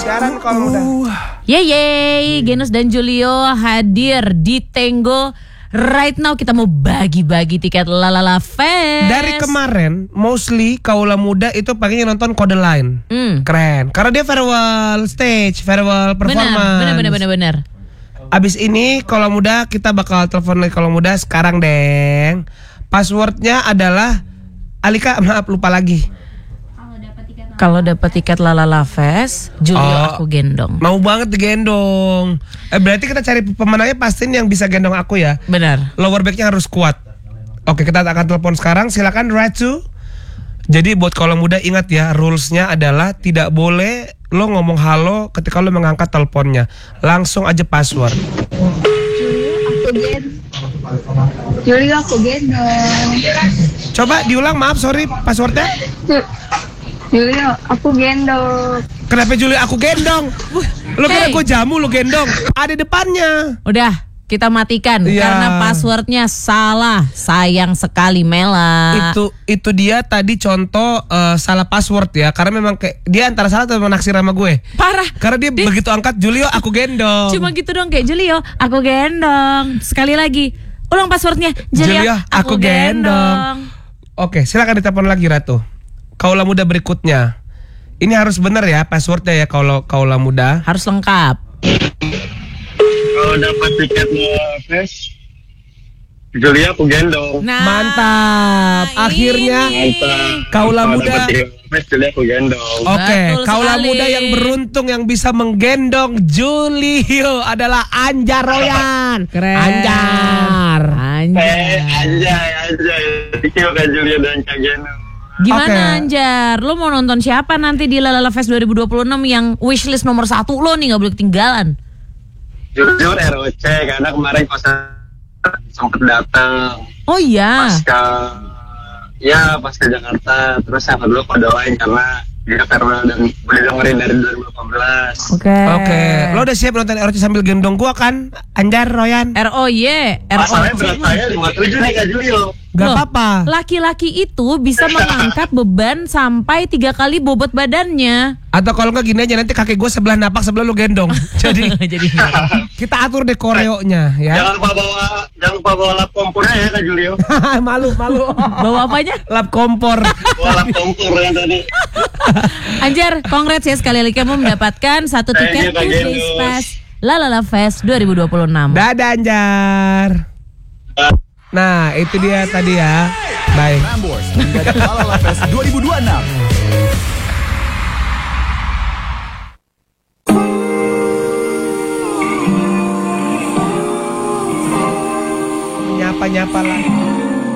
siaran kalau udah. Yeay, Genus dan Julio hadir di Tenggo. Right now kita mau bagi-bagi tiket Lalala Fest. Dari kemarin, mostly kaula muda itu paginya nonton Kode Line. Keren, karena dia farewell stage, farewell performance. Benar. Abis ini kaula muda kita bakal telepon lagi kaula muda sekarang, Deng. Passwordnya adalah Alika, maaf lupa lagi. Kalau dapat tiket Lalala Fest, Julio aku gendong. Mau banget digendong. Berarti kita cari pemenangnya pastiin yang bisa gendong aku ya. Benar. Lower backnya harus kuat. Oke, kita akan telepon sekarang. Silakan Ratu. Jadi buat kalau muda ingat ya, rulesnya adalah tidak boleh lo ngomong halo ketika lo mengangkat teleponnya. Langsung aja password. Julio aku gendong. Coba diulang, maaf sorry passwordnya. Julio aku gendong. Kenapa Julio aku gendong? Lo kira gue jamu lo gendong? Ada depannya. Udah, kita matikan karena passwordnya salah. Sayang sekali Mela. Itu dia tadi contoh salah password ya. Karena memang dia antara salah atau memang naksir sama gue. Parah. Karena dia begitu angkat Julio aku gendong. Cuma gitu dong, kayak Julio aku gendong. Sekali lagi, ulang passwordnya. Julio aku gendong. Oke, silakan ditelepon lagi Ratu. Kaula muda berikutnya. Ini harus benar ya passwordnya ya, kalau kaula muda. Harus lengkap. Kalau dapat tiket Fest, Julia aku gendong. Nah, mantap. Akhirnya kaula muda Fest, Julia aku gendong. Oke, Betul kaula sekali. muda yang beruntung yang bisa menggendong Julio adalah Anjar Royan. Keren. Anjar. Anjay. Terima kasih Julia dan Kak Geno. Gimana Anjar? Lo mau nonton siapa nanti di Lalala Fest 2026 yang wishlist nomor 1 lo nih, gak boleh ketinggalan? Jujur ROC karena kemarin kosan sempet datang. Oh iya. Pas ke Jakarta. Terus yang kedua Kode Line karena dia karena dan boleh dengerin dari 2018. Oke. Lo udah siap nonton ROC sambil gendong gua kan? Anjar Royan. ROY. Masalahnya berat saya 57 nih Kak Julio. Gak Loh, apa-apa. Laki-laki itu bisa mengangkat beban sampai 3 kali bobot badannya. Atau kalau nggak gini aja, nanti kakek gue sebelah napak sebelah lu gendong. Jadi kita atur deh koreonya ya. Jangan lupa bawa lap kompornya ya Kak Julio. malu. Bawa apanya? Lap kompor. Bawa lap kompor yang tadi. Anjar, congrats ya sekali lagi kamu mendapatkan 1 tiket Kak Tuesdays Genus. Fest Lalala Fest 2026. Dadah Anjar. Nah itu dia tadi ya. Bye. Prambors mendadak Lalala Fest 2026. Nyapa lah.